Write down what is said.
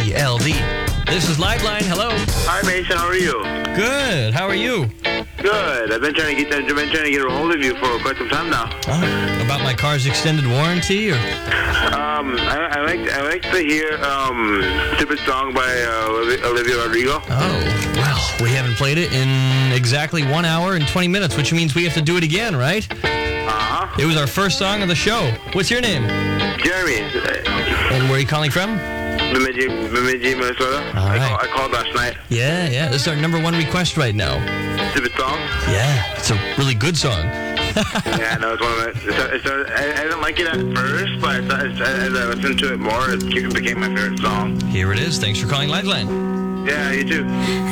WELD. This is Liveline. Hello. Hi, Mason. How are you? Good. How are you? Good. I've been trying to get a hold of you for quite some time now. Oh, about my car's extended warranty, or? I like to hear "Stupid Song" by Olivia Rodrigo. Oh, well, we haven't played it in exactly 1 hour and 20 minutes, which means we have to do it again, right? It was our first song of the show. What's your name? Jeremy. And where are you calling from? Bemidji, Minnesota. All right. I called last night. Yeah. This is our number one request right now. "Stupid Song"? Yeah, it's a really good song. Yeah, no, it's one of my... I didn't like it at first, but as I listened to it more, it became my favorite song. Here it is. Thanks for calling Liveline. Yeah, you too.